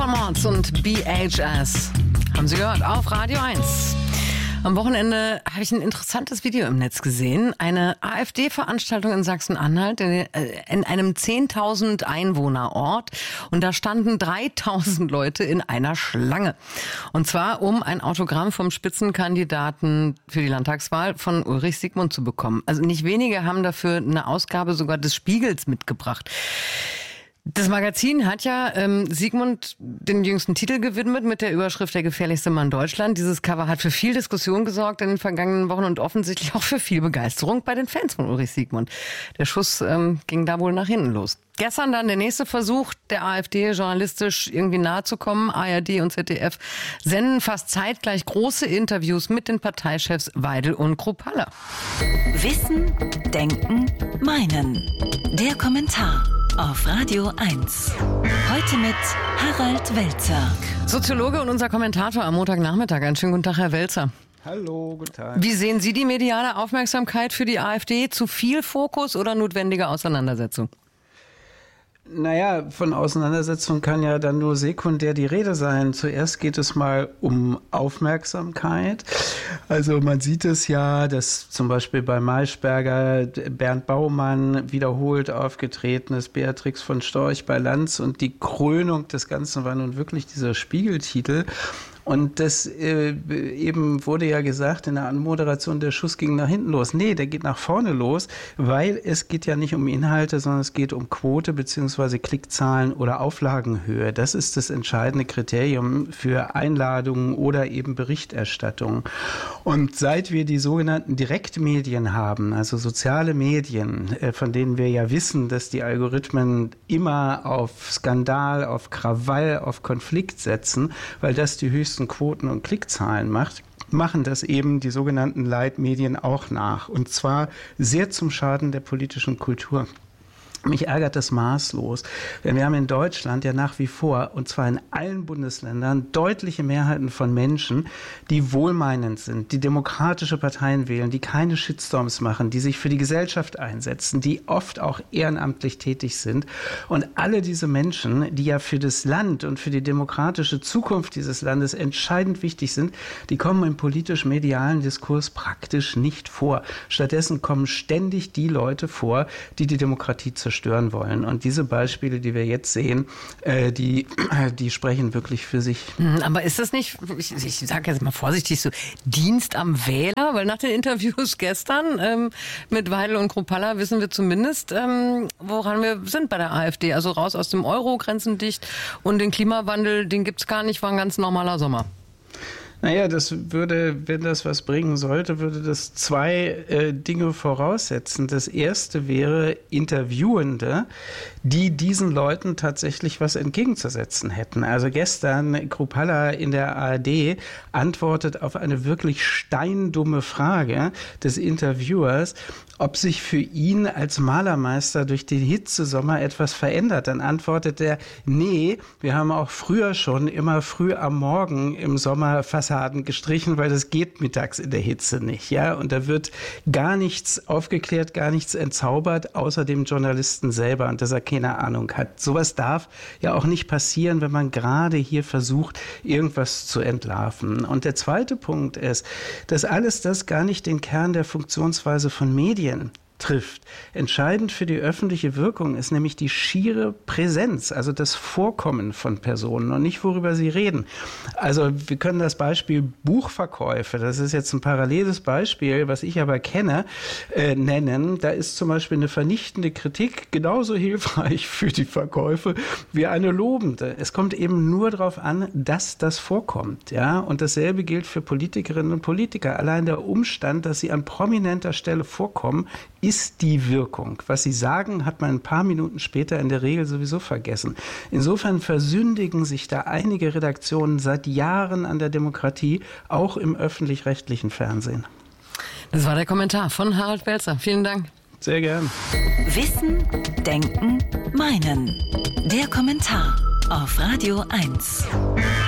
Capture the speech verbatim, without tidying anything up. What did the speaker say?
Mods und B H S. Haben Sie gehört? Auf Radio eins. Am Wochenende habe ich ein interessantes Video im Netz gesehen. Eine AfD-Veranstaltung in Sachsen-Anhalt in, in einem zehntausend Einwohner-Ort. Und da standen dreitausend Leute in einer Schlange. Und zwar, um ein Autogramm vom Spitzenkandidaten für die Landtagswahl von Ulrich Siegmund zu bekommen. Also nicht wenige haben dafür eine Ausgabe sogar des Spiegels mitgebracht. Das Magazin hat ja ähm, Siegmund den jüngsten Titel gewidmet mit der Überschrift Der gefährlichste Mann Deutschland. Dieses Cover hat für viel Diskussion gesorgt in den vergangenen Wochen und offensichtlich auch für viel Begeisterung bei den Fans von Ulrich Siegmund. Der Schuss ähm, ging da wohl nach hinten los. Gestern dann der nächste Versuch, der AfD journalistisch irgendwie nahe zu kommen. A R D und Z D F senden fast zeitgleich große Interviews mit den Parteichefs Weidel und Kruppalla. Wissen, Denken, Meinen. Der Kommentar auf Radio eins. Heute mit Harald Welzer. Soziologe und unser Kommentator am Montagnachmittag. Einen schönen guten Tag, Herr Welzer. Hallo, guten Tag. Wie sehen Sie die mediale Aufmerksamkeit für die AfD? Zu viel Fokus oder notwendige Auseinandersetzung? Naja, von Auseinandersetzung kann ja dann nur sekundär die Rede sein. Zuerst geht es mal um Aufmerksamkeit. Also man sieht es ja, dass zum Beispiel bei Maischberger Bernd Baumann wiederholt aufgetreten ist, Beatrix von Storch bei Lanz, und die Krönung des Ganzen war nun wirklich dieser Spiegeltitel. Und das äh, eben wurde ja gesagt in der Anmoderation, der Schuss ging nach hinten los. Nee, der geht nach vorne los, weil es geht ja nicht um Inhalte, sondern es geht um Quote bzw. Klickzahlen oder Auflagenhöhe. Das ist das entscheidende Kriterium für Einladungen oder eben Berichterstattung. Und seit wir die sogenannten Direktmedien haben, also soziale Medien, äh, von denen wir ja wissen, dass die Algorithmen immer auf Skandal, auf Krawall, auf Konflikt setzen, weil das die höchsten Quoten und Klickzahlen macht, machen das eben die sogenannten Leitmedien auch nach. Und zwar sehr zum Schaden der politischen Kultur. Mich ärgert das maßlos, denn wir haben in Deutschland ja nach wie vor, und zwar in allen Bundesländern, deutliche Mehrheiten von Menschen, die wohlmeinend sind, die demokratische Parteien wählen, die keine Shitstorms machen, die sich für die Gesellschaft einsetzen, die oft auch ehrenamtlich tätig sind. Und alle diese Menschen, die ja für das Land und für die demokratische Zukunft dieses Landes entscheidend wichtig sind, die kommen im politisch-medialen Diskurs praktisch nicht vor. Stattdessen kommen ständig die Leute vor, die die Demokratie zerstören. zerstören wollen. Und diese Beispiele, die wir jetzt sehen, äh, die, die sprechen wirklich für sich. Aber ist das nicht, ich, ich sage jetzt mal vorsichtig so, Dienst am Wähler? Weil nach den Interviews gestern ähm, mit Weidel und Kruppalla wissen wir zumindest, ähm, woran wir sind bei der AfD. Also raus aus dem Euro, Grenzen dicht, und den Klimawandel, den gibt's gar nicht, war ein ganz normaler Sommer. Naja, das würde, wenn das was bringen sollte, würde das zwei äh, Dinge voraussetzen. Das erste wäre Interviewende, die diesen Leuten tatsächlich was entgegenzusetzen hätten. Also gestern Kruppalla in der A R D antwortet auf eine wirklich steindumme Frage des Interviewers, ob sich für ihn als Malermeister durch den Hitzesommer etwas verändert. Dann antwortet er, nee, wir haben auch früher schon immer früh am Morgen im Sommer Fassaden gestrichen, weil das geht mittags in der Hitze nicht. Ja? Und da wird gar nichts aufgeklärt, gar nichts entzaubert, außer dem Journalisten selber, und dass er keine Ahnung hat. Sowas darf ja auch nicht passieren, wenn man gerade hier versucht, irgendwas zu entlarven. Und der zweite Punkt ist, dass alles das gar nicht den Kern der Funktionsweise von Medien trifft. Entscheidend für die öffentliche Wirkung ist nämlich die schiere Präsenz, also das Vorkommen von Personen und nicht, worüber sie reden. Also wir können das Beispiel Buchverkäufe, das ist jetzt ein paralleles Beispiel, was ich aber kenne, äh, nennen. Da ist zum Beispiel eine vernichtende Kritik genauso hilfreich für die Verkäufe wie eine lobende. Es kommt eben nur darauf an, dass das vorkommt. Ja? Und dasselbe gilt für Politikerinnen und Politiker. Allein der Umstand, dass sie an prominenter Stelle vorkommen, ist die Wirkung. Was sie sagen, hat man ein paar Minuten später in der Regel sowieso vergessen. Insofern versündigen sich da einige Redaktionen seit Jahren an der Demokratie, auch im öffentlich-rechtlichen Fernsehen. Das war der Kommentar von Harald Welzer. Vielen Dank. Sehr gern. Wissen, Denken, Meinen. Der Kommentar auf Radio eins.